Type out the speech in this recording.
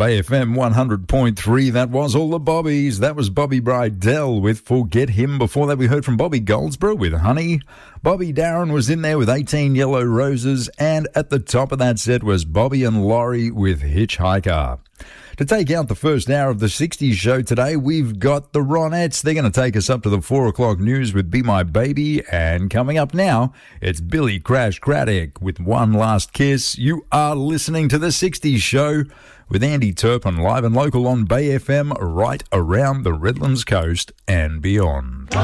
Bay FM 100.3. That was all the Bobbies. That was Bobby Brydell with Forget Him. Before that, we heard from Bobby Goldsborough with Honey. Bobby Darin was in there with 18 Yellow Roses. And at the top of that set was Bobby and Laurie with Hitchhiker. To take out the first hour of the 60s show today, we've got the Ronettes. They're going to take us up to the 4 o'clock news with Be My Baby. And coming up now, it's Billy Crash Craddock with One Last Kiss. You are listening to the 60s show with Andy Turpin, live and local on Bay FM, right around the Redlands coast and beyond.